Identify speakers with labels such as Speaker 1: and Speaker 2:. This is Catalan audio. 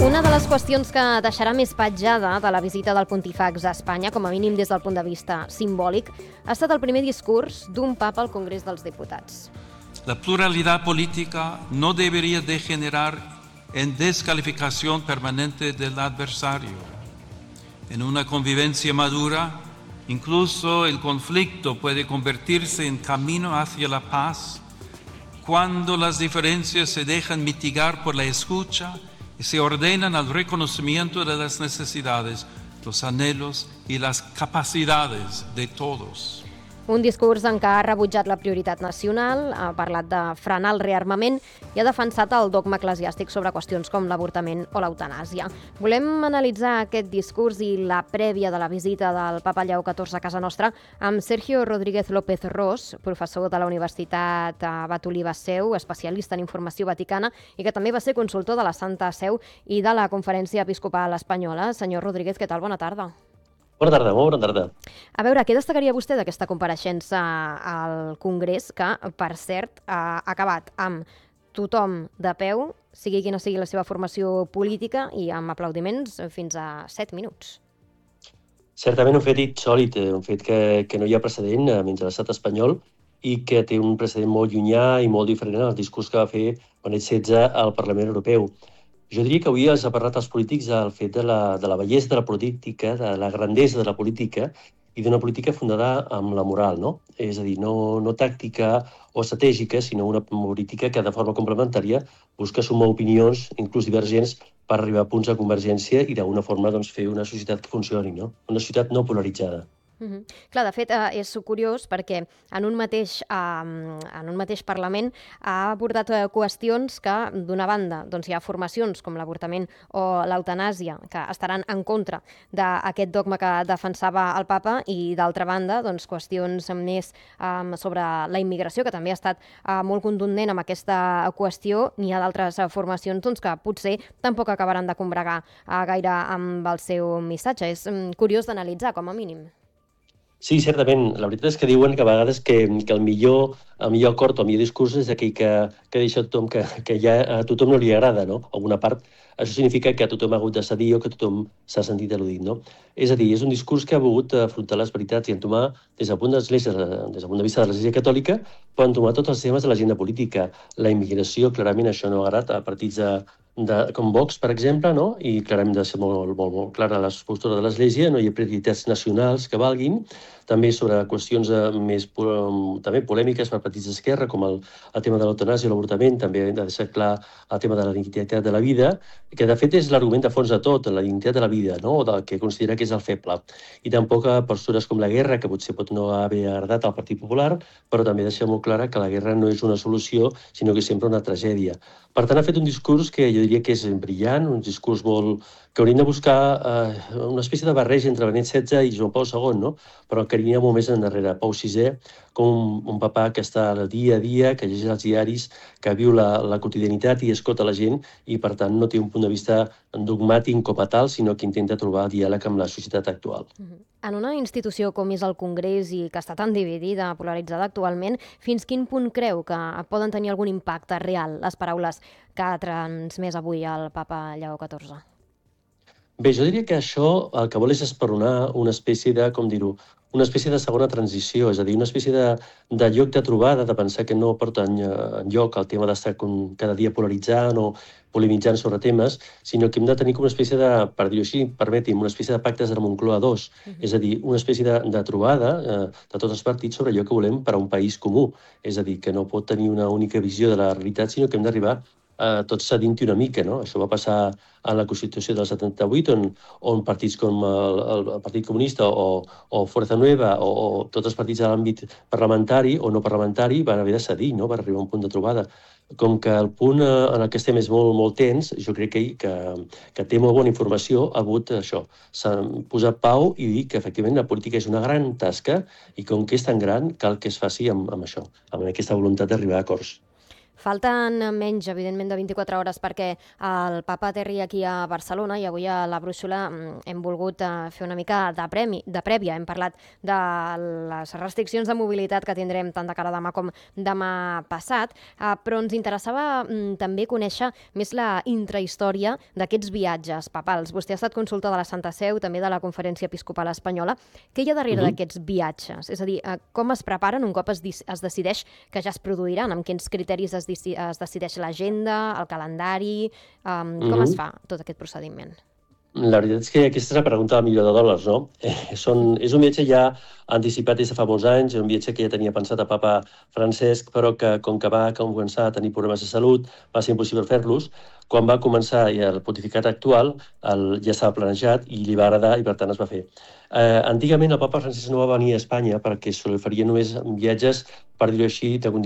Speaker 1: Una de les qüestions que deixarà més petjada de la visita del Pontífex a Espanya, com a mínim des del punt de vista simbòlic, ha estat el primer discurs d'un papa al Congrés dels Diputats.
Speaker 2: La pluralidad política no debería degenerar en descalificación permanente del adversario. En una convivencia madura, incluso el conflicto puede convertirse en camino hacia la paz cuando las diferencias se dejan mitigar por la escucha y se ordenan al reconocimiento de las necesidades, los anhelos y las capacidades de todos.
Speaker 1: Un discurs en què ha rebutjat la prioritat nacional, ha parlat de frenar el rearmament i ha defensat el dogma eclesiàstic sobre qüestions com l'avortament o l'eutanàsia. Volem analitzar aquest discurs i la prèvia de la visita del papa Lleó XIV a casa nostra amb Sergio Rodríguez López Ros, professor de la Universitat Abat Oliba Seu, especialista en informació vaticana i que també va ser consultor de la Santa Seu i de la Conferència Episcopal Espanyola. Senyor Rodríguez, què tal? Bona tarda.
Speaker 3: Bona tarda, molt bona tarda.
Speaker 1: A veure, què destacaria vostè d'aquesta compareixença al Congrés que, per cert, ha acabat amb tothom de peu, sigui quina sigui la seva formació política, i amb aplaudiments fins a 7 minuts?
Speaker 3: Certament un fet insòlit, un fet que no hi ha precedent menys a l'estat espanyol i que té un precedent molt llunyà i molt diferent al discurs que va fer Benet XVI al Parlament Europeu. Jo diria que avui els ha parlat als polítics del fet de la bellesa de la política, de la grandesa de la política i d'una política fundada amb la moral, no? És a dir, no tàctica o estratègica, sinó una política que de forma complementària busca sumar opinions, inclús divergents, per arribar a punts de convergència i d'alguna forma fer una societat que funcioni, no? Una societat no polaritzada.
Speaker 1: Clar, de fet, és curiós perquè en un mateix Parlament ha abordat qüestions que, d'una banda, hi ha formacions com l'avortament o l'eutanàsia que estaran en contra d'aquest dogma que defensava el papa i, d'altra banda, qüestions més sobre la immigració, que també ha estat molt contundent amb aquesta qüestió. N'hi ha d'altres formacions que potser tampoc acabaran de combregar gaire amb el seu missatge. És curiós d'analitzar, com a mínim.
Speaker 3: Sí, certament. La veritat és que diuen que a vegades que el millor acord o el millor discurs és aquell que deixa a tothom que ja a tothom no li agrada, no? Alguna part. Això significa que a tothom ha hagut de cedir o que tothom s'ha sentit al·ludit, no? És a dir, és un discurs que ha volgut afrontar les veritats i entomar des del punt de vista de l'Església Catòlica, però entomar tots els temes de l'agenda política. La immigració, clarament, això no ha agradat a partits com Vox, per exemple, no? I clarament ha de ser molt clara la postura de l'Església, no hi ha prioritats nacionals que valguin, també sobre qüestions més també polèmiques per partits d'esquerra, com el tema de l'eutanàsia i l'avortament, també ha de deixar clar el tema de la dignitat de la vida, que de fet és l'argument de fons de tot, la dignitat de la vida, no? O del que considera que és el feble. I tampoc a postures com la guerra, que potser pot no haver agradat al Partit Popular, però també deixa molt clara que la guerra no és una solució, sinó que és sempre una tragèdia. Per tant, ha fet un discurs que jo diria que és brillant, un discurs que hauríem de buscar una espècie de barreja entre Benet XVI i Joan Pau II, no? Però que aniria molt més endarrere. Pau VI, com un papà que està dia a dia, que llegeix els diaris, que viu la quotidianitat i escolta la gent i, per tant, no té un punt de vista dogmàtic com a tal, sinó que intenta trobar diàleg amb la societat actual.
Speaker 1: En una institució com és el Congrés i que està tan dividida, polaritzada actualment, fins quin punt creu que poden tenir algun impacte real les paraules que ha transmès avui el papa Lleó XIV?
Speaker 3: Bé, jo diria que això el que vol és esperonar una espècie de, com dir-ho, una espècie de segona transició, és a dir, una espècie de lloc de trobada, de pensar que no porta enlloc el tema d'estar cada dia polaritzant o polemitzant sobre temes, sinó que hem de tenir com una espècie de, per dir-ho així, permeti'm, una espècie de pactes de la Moncloa II, és a dir, una espècie de trobada de tots els partits sobre allò que volem per a un país comú, és a dir, que no pot tenir una única visió de la realitat, sinó que hem d'arribar tots cedint-hi una mica, no? Això va passar en la Constitució del 78, on partits com el Partit Comunista o Fuerza Nueva o tots els partits de l'àmbit parlamentari o no parlamentari van haver de cedir, no?, per arribar a un punt de trobada. Com que el punt en el que estem és molt tens, jo crec que té molt bona informació, ha hagut això, s'ha posat pau i dir que efectivament la política és una gran tasca i com que és tan gran cal que es faci amb això, amb aquesta voluntat d'arribar a acords.
Speaker 1: Falten menys, evidentment, de 24 hores perquè el papa aterri aquí a Barcelona i avui a la Brúixola hem volgut fer una mica de prèvia. Hem parlat de les restriccions de mobilitat que tindrem tant de cara a demà com demà passat, però ens interessava també conèixer més la intrahistòria d'aquests viatges papals. Vostè ha estat consulta de la Santa Seu, també de la Conferència Episcopal Espanyola. Què hi ha darrere d'aquests viatges? És a dir, com es preparen un cop es decideix que ja es produiran? Amb quins criteris es decideix l'agenda, el calendari? Com es fa tot aquest procediment?
Speaker 3: La veritat és que aquesta és la pregunta del milió de dòlars, no? És un viatge ja anticipat des de fa molts anys, és un viatge que ja tenia pensat el papa Francesc, però que com que va començar a tenir problemes de salut, va ser impossible fer-los. Quan va començar el pontificat actual ja estava planejat i li va agradar i per tant es va fer. Antigament el papa Francesc no va venir a Espanya perquè se li faria només viatges, per dir-ho així, de